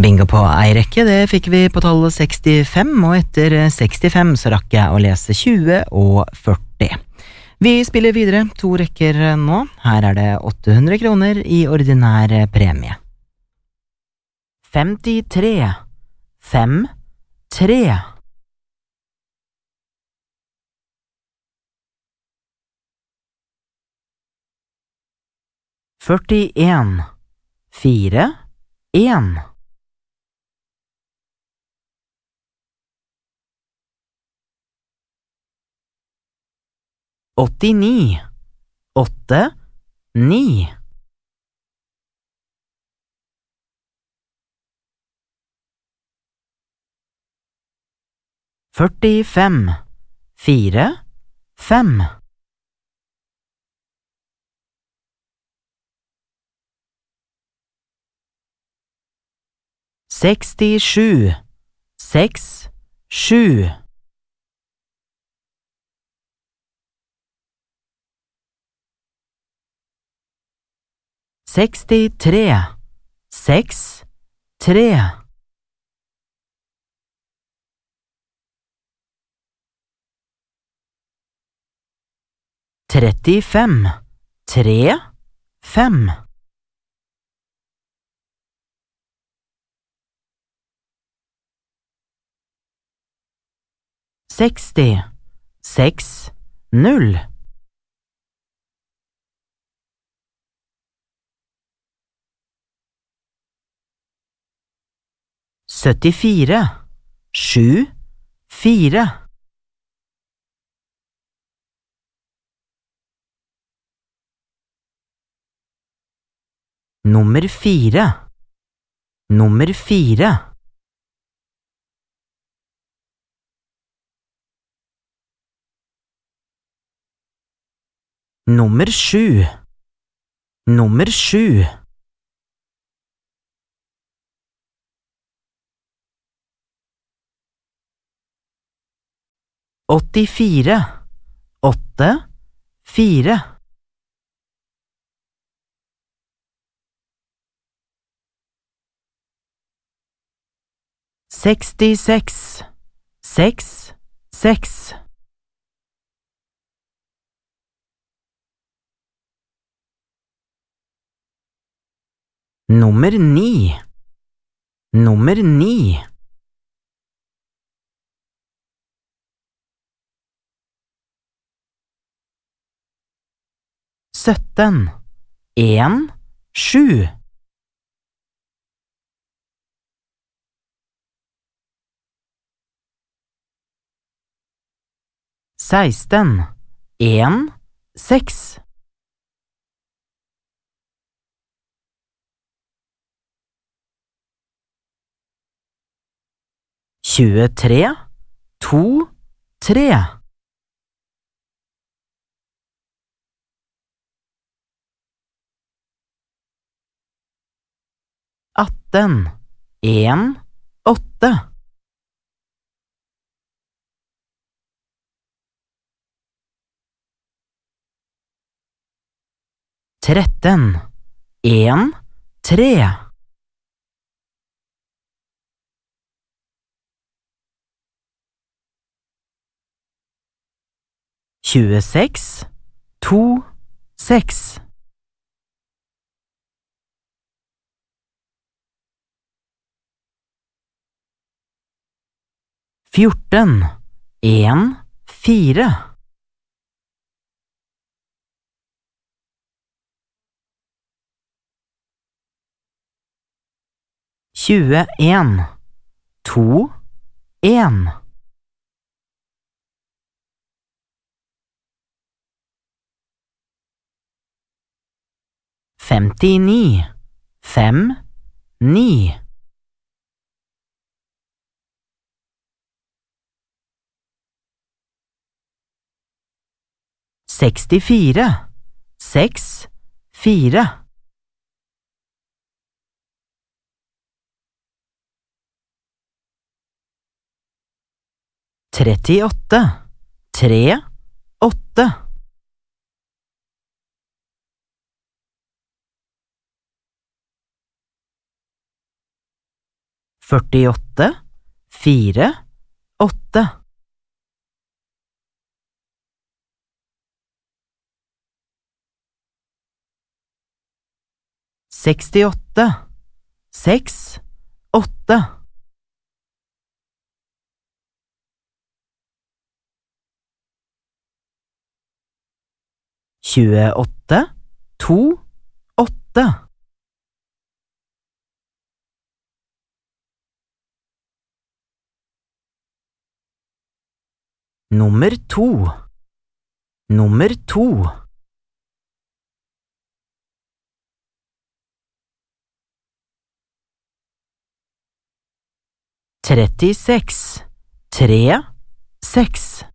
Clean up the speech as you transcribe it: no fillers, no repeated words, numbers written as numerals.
Bingo på ei rekke, det fikk vi på tallet 65, og etter 65 så rakk jeg å lese 20 og 40. Vi spiller videre 2 rekker nå. Her er det 800 kroner i ordinær premie. 53, 5, 3. 41, 4, 1. 89, 8, 9. 45, 4, 5. 67, 6, 7. 63, 6, 3. 35, 3, 5. 60, 6, 0. 74, 7, 4. 4, 4. 7, 7. 84, 8, 4. 66, 6, 6. 9, 9. 17, 1, 7. 16, 1, 6. 23, 2, 3. 18, 1, 8. 13, 1, 3. 26, 2, 6. 14, 1, 4. 21, 2, 1. 59, 5, 9. 64, 6, 4. 38, 3, 8. 48, 4, 8. Sekstiåtte, 6, 8. Tjueåtte, 2, 8. Nummer 2. Nummer 2. 36, 3, 6.